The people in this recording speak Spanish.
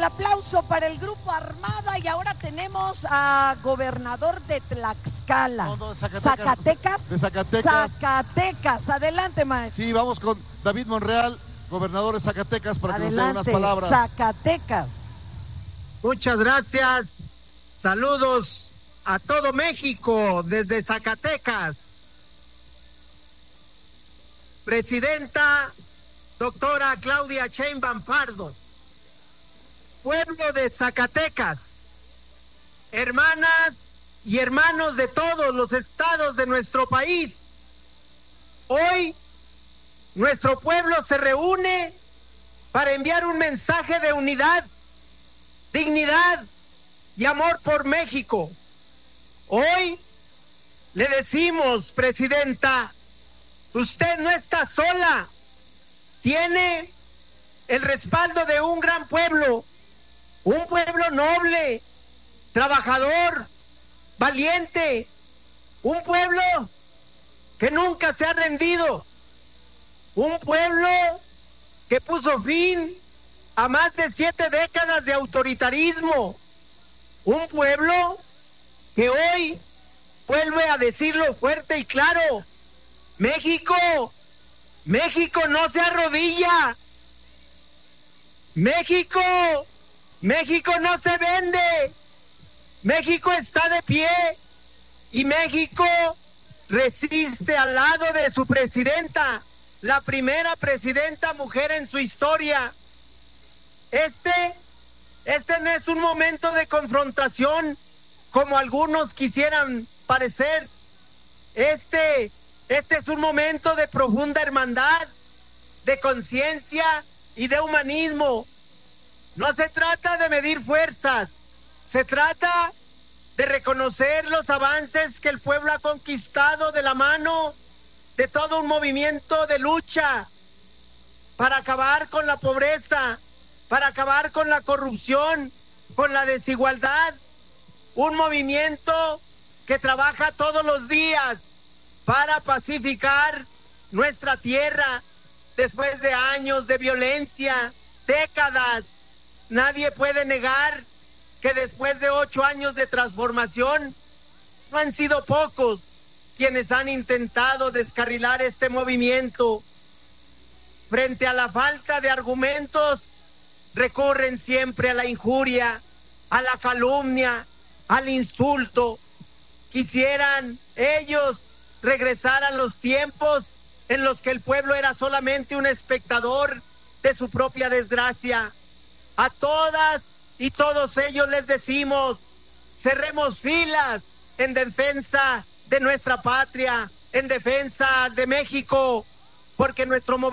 el aplauso para el Grupo Armada y ahora tenemos a gobernador de Tlaxcala. No, Zacatecas. De Zacatecas. Zacatecas. Adelante, maestro. Sí, vamos con David Monreal, gobernador de Zacatecas, para que nos dé unas palabras. Zacatecas. Muchas gracias. Saludos a todo México desde Zacatecas. Presidenta doctora Claudia Sheinbaum Pardo, pueblo de Zacatecas, hermanas y hermanos de todos los estados de nuestro país, hoy nuestro pueblo se reúne para enviar un mensaje de unidad, dignidad y amor por México. Hoy le decimos, presidenta, usted no está sola, tiene el respaldo de un gran pueblo, un pueblo noble, trabajador, valiente, un pueblo que nunca se ha rendido, un pueblo que puso fin a más de 7 décadas de autoritarismo, un pueblo que hoy vuelve a decirlo fuerte y claro: México no se arrodilla, México no se vende, México está de pie y México resiste al lado de su presidenta, la primera presidenta mujer en su historia. Este no es un momento de confrontación como algunos quisieran parecer. Este es un momento de profunda hermandad, de conciencia y de humanismo. No se trata de medir fuerzas, se trata de reconocer los avances que el pueblo ha conquistado de la mano de todo un movimiento de lucha para acabar con la pobreza, para acabar con la corrupción, con la desigualdad. Un movimiento que trabaja todos los días para pacificar nuestra tierra después de años de violencia, décadas. Nadie puede negar que después de 8 años de transformación, no han sido pocos quienes han intentado descarrilar este movimiento. Frente a la falta de argumentos, recurren siempre a la injuria, a la calumnia, al insulto. Quisieran ellos regresar a los tiempos en los que el pueblo era solamente un espectador de su propia desgracia. A todas y todos ellos les decimos: cerremos filas en defensa de nuestra patria, en defensa de México, porque nuestro movimiento